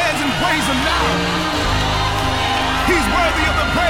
hands and praise him now. He's worthy of the praise.